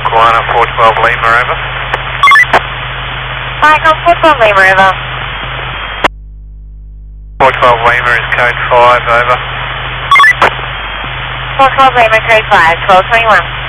Guana 412 Lima, over. Michael 412 Lima, over. 412 Lima is code 5, over. 412 Lima, code 5, 1221.